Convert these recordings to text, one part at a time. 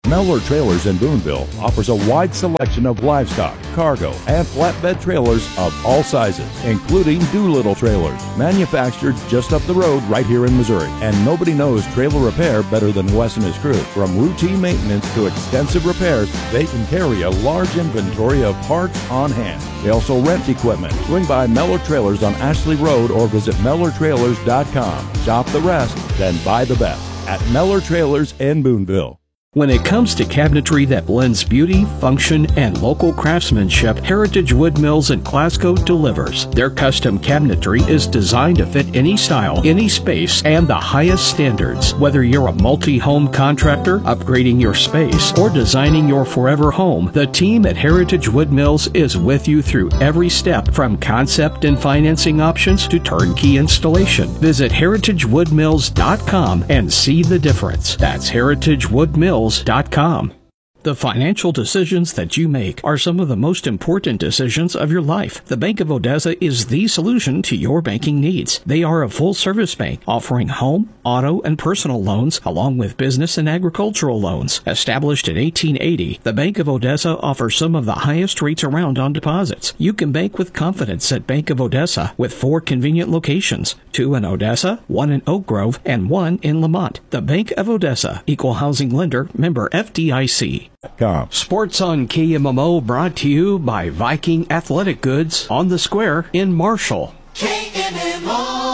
Mellor Trailers in Boonville offers a wide selection of livestock, cargo, and flatbed trailers of all sizes, including Doolittle trailers, manufactured just up the road right here in Missouri. And nobody knows trailer repair better than Wes and his crew. From routine maintenance to extensive repairs, they can carry a large inventory of parts on hand. They also rent equipment. Swing by Mellor Trailers on Ashley Road or visit MellorTrailers.com. Shop the rest, then buy the best at Mellor Trailers in Boonville. When it comes to cabinetry that blends beauty, function, and local craftsmanship, Heritage Wood Mills in Glasgow delivers. Their custom cabinetry is designed to fit any style, any space, and the highest standards. Whether you're a multi-home contractor, upgrading your space, or designing your forever home, the team at Heritage Wood Mills is with you through every step, from concept and financing options to turnkey installation. Visit heritagewoodmills.com and see the difference. That's heritagewoodmills.com. The financial decisions that you make are some of the most important decisions of your life. The Bank of Odessa is the solution to your banking needs. They are a full-service bank offering home, auto, and personal loans, along with business and agricultural loans. Established in 1880, the Bank of Odessa offers some of the highest rates around on deposits. You can bank with confidence at Bank of Odessa with 4 convenient locations, 2 in Odessa, 1 in Oak Grove, and 1 in Lamont. The Bank of Odessa, Equal Housing Lender, member FDIC. Sports on KMMO brought to you by Viking Athletic Goods on the Square in Marshall. KMMO.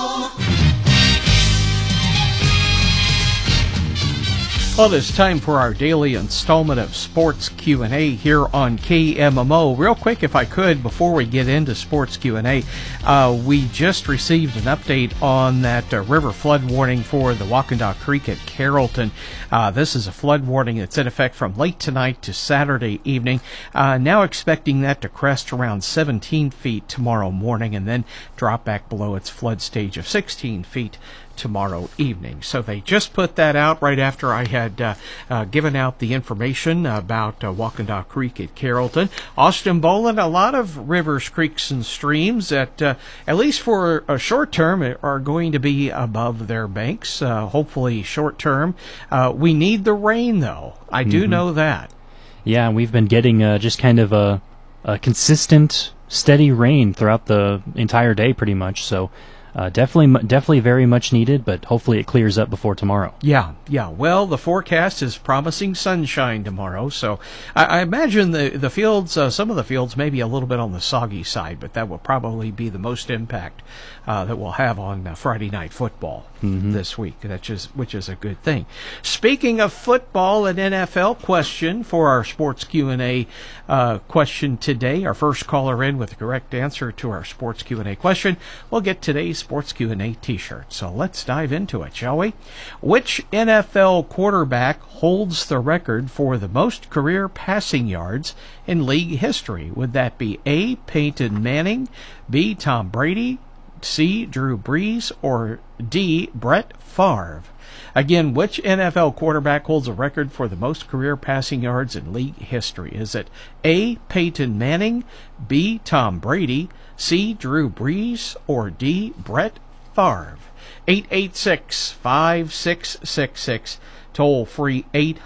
Well, it's time for our daily installment of Sports Q&A here on KMMO. Real quick, if I could, before we get into Sports Q&A, we just received an update on that river flood warning for the Wakanda Creek at Carrollton. This is a flood warning that's in effect from late tonight to Saturday evening. Now expecting that to crest around 17 feet tomorrow morning and then drop back below its flood stage of 16 feet tomorrow evening. So they just put that out right after I had given out the information about Wakanda Creek at Carrollton. Austin Boland, a lot of rivers, creeks, and streams that, at least for a short term, are going to be above their banks, hopefully short term. We need the rain, though. I do know that. Yeah, we've been getting just kind of a consistent, steady rain throughout the entire day pretty much, so definitely very much needed, but hopefully it clears up before tomorrow. Yeah. Well, the forecast is promising sunshine tomorrow, so I imagine the fields, some of the fields may be a little bit on the soggy side, but that will probably be the most impact that we'll have on Friday Night Football this week, which is a good thing. Speaking of football, an NFL question for our Sports Q&A question today. Our first caller in with the correct answer to our Sports Q&A question will get today's Sports Q&A t-shirt. So let's dive into it, shall we? Which NFL quarterback holds the record for the most career passing yards in league history? Would that be A, Peyton Manning, B, Tom Brady, C, Drew Brees, or D, Brett Favre? Again, which NFL quarterback holds a record for the most career passing yards in league history? Is it A, Peyton Manning, B, Tom Brady, C, Drew Brees, or D, Brett Favre? 886-5666, toll free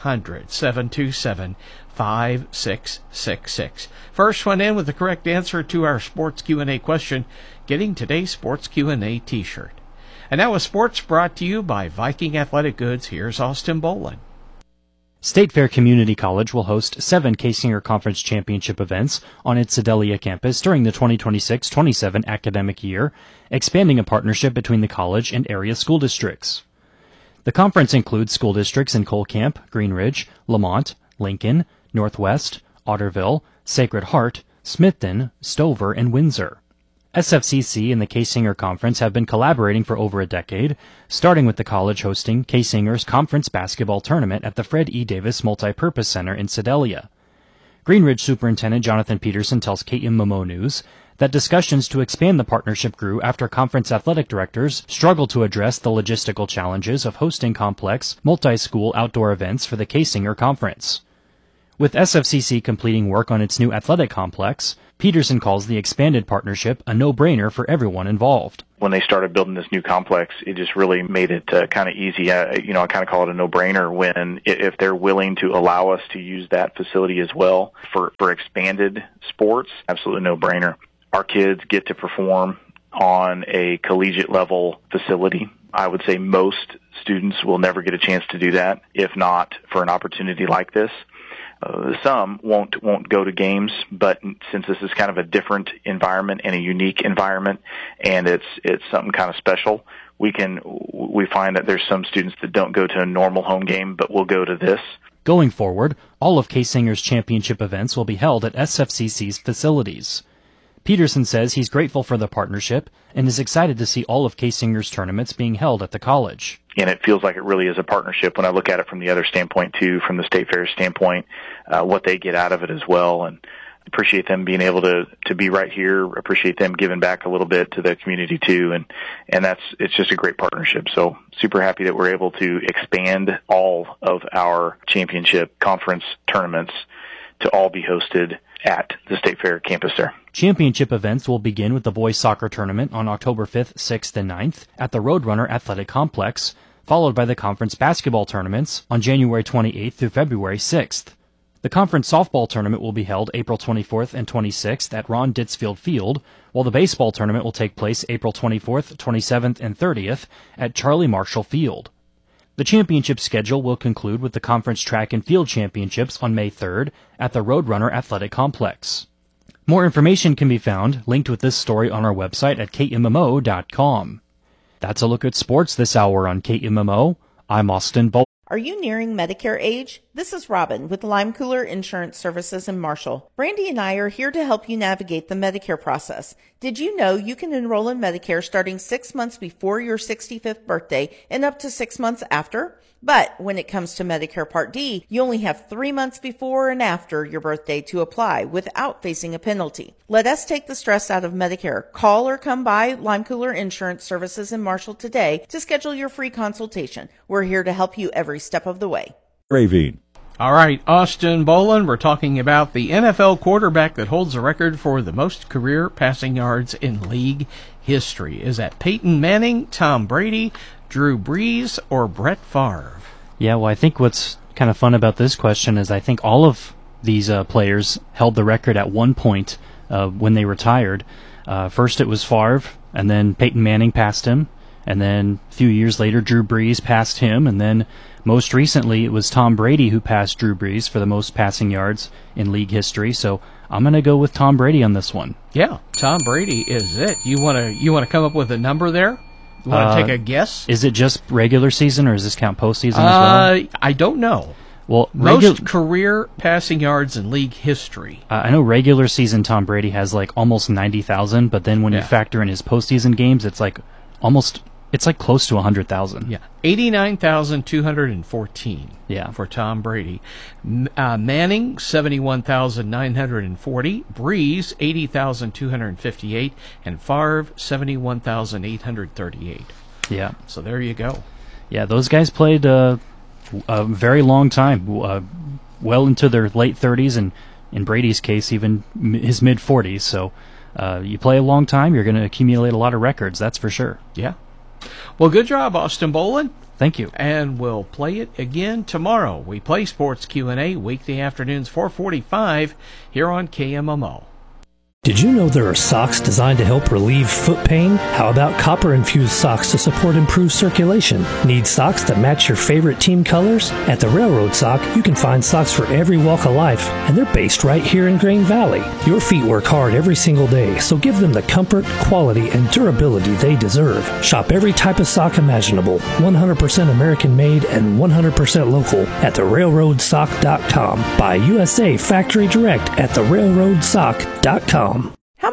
800-727-5666. First one in with the correct answer to our Sports Q&A question, getting today's Sports Q&A t-shirt. And now with sports brought to you by Viking Athletic Goods, here's Austin Boland. State Fair Community College will host 7 Casinger Conference Championship events on its Sedalia campus during the 2026-27 academic year, expanding a partnership between the college and area school districts. The conference includes school districts in Cole Camp, Green Ridge, Lamont, Lincoln, Northwest, Otterville, Sacred Heart, Smithton, Stover, and Windsor. SFCC and the Casinger Conference have been collaborating for over a decade, starting with the college hosting Casinger's Conference Basketball Tournament at the Fred E. Davis Multipurpose Center in Sedalia. Green Ridge Superintendent Jonathan Peterson tells KMMO News that discussions to expand the partnership grew after conference athletic directors struggled to address the logistical challenges of hosting complex, multi-school outdoor events for the Casinger Conference. With SFCC completing work on its new athletic complex, Peterson calls the expanded partnership a no-brainer for everyone involved. When they started building this new complex, it just really made it kind of easy. I kind of call it a no-brainer when if they're willing to allow us to use that facility as well for expanded sports, absolutely no-brainer. Our kids get to perform on a collegiate level facility. I would say most students will never get a chance to do that, if not for an opportunity like this. Some won't go to games, but since this is kind of a different environment and a unique environment, and it's something kind of special, we find that there's some students that don't go to a normal home game, but will go to this. Going forward, all of K-Singer's championship events will be held at SFCC's facilities. Peterson says he's grateful for the partnership and is excited to see all of K-Singer's tournaments being held at the college. And it feels like it really is a partnership when I look at it from the other standpoint too, from the State Fair standpoint, what they get out of it as well. And appreciate them being able to be right here, appreciate them giving back a little bit to the community too. And it's just a great partnership. So super happy that we're able to expand all of our championship conference tournaments to all be hosted at the State Fair campus there. Championship events will begin with the boys soccer tournament on October 5th, 6th, and 9th at the Roadrunner Athletic Complex, followed by the conference basketball tournaments on January 28th through February 6th. The conference softball tournament will be held April 24th and 26th at Ron Ditzfield Field, while the baseball tournament will take place April 24th, 27th, and 30th at Charlie Marshall Field. The championship schedule will conclude with the conference track and field championships on May 3rd at the Roadrunner Athletic Complex. More information can be found linked with this story on our website at KMMO.com. That's a look at sports this hour on KMMO. I'm Austin Bolt. Are you nearing Medicare age? This is Robin with Lime Cooler Insurance Services in Marshall. Brandy and I are here to help you navigate the Medicare process. Did you know you can enroll in Medicare starting 6 months before your 65th birthday and up to 6 months after? But when it comes to Medicare Part D, you only have 3 months before and after your birthday to apply without facing a penalty. Let us take the stress out of Medicare. Call or come by Lime Cooler Insurance Services in Marshall today to schedule your free consultation. We're here to help you every step of the way. Ravine. All right, Austin Boland, we're talking about the NFL quarterback that holds the record for the most career passing yards in league history. Is that Peyton Manning, Tom Brady, Drew Brees, or Brett Favre? Yeah, well, I think what's kind of fun about this question is I think all of these players held the record at one point when they retired. First it was Favre, and then Peyton Manning passed him, and then a few years later Drew Brees passed him, and then most recently it was Tom Brady who passed Drew Brees for the most passing yards in league history. So I'm going to go with Tom Brady on this one. Yeah, Tom Brady is it. You want to come up with a number there? You want to take a guess? Is it just regular season, or does this count postseason as well? I don't know. Well, most career passing yards in league history. I know regular season Tom Brady has like almost 90,000, but then when you factor in his postseason games, it's like close to 100,000. Yeah, 89,214. Yeah, for Tom Brady. Manning 71,940. Brees 80,258, and Favre 71,838. Yeah. So there you go. Yeah, those guys played a very long time, well into their late 30s, and in Brady's case, even his mid 40s. So you play a long time, you're going to accumulate a lot of records. That's for sure. Yeah. Well, good job, Austin Boland. Thank you. And we'll play it again tomorrow. We play Sports Q&A weekday afternoons 4:45 here on KMMO. Did you know there are socks designed to help relieve foot pain? How about copper-infused socks to support improved circulation? Need socks that match your favorite team colors? At the Railroad Sock, you can find socks for every walk of life, and they're based right here in Grain Valley. Your feet work hard every single day, so give them the comfort, quality, and durability they deserve. Shop every type of sock imaginable, 100% American-made and 100% local at therailroadsock.com. Buy USA factory direct at therailroadsock.com. How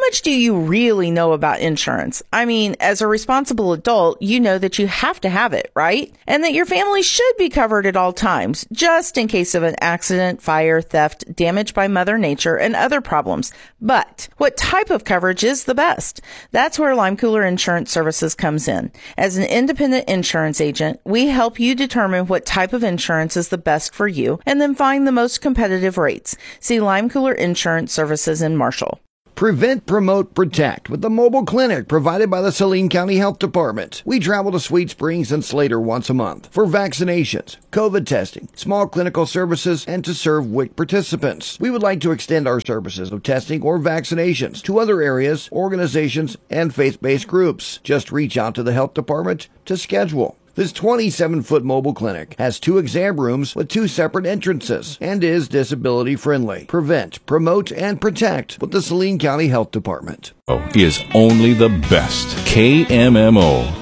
much do you really know about insurance? I mean, as a responsible adult, you know that you have to have it, right? And that your family should be covered at all times, just in case of an accident, fire, theft, damage by Mother Nature, and other problems. But what type of coverage is the best? That's where Lime Cooler Insurance Services comes in. As an independent insurance agent, we help you determine what type of insurance is the best for you and then find the most competitive rates. See Lime Cooler Insurance Services in Marshall. Prevent, promote, protect with the mobile clinic provided by the Saline County Health Department. We travel to Sweet Springs and Slater once a month for vaccinations, COVID testing, small clinical services, and to serve WIC participants. We would like to extend our services of testing or vaccinations to other areas, organizations, and faith-based groups. Just reach out to the health department to schedule. This 27-foot mobile clinic has 2 exam rooms with 2 separate entrances and is disability friendly. Prevent, promote, and protect with the Saline County Health Department. Is only the best. KMMO.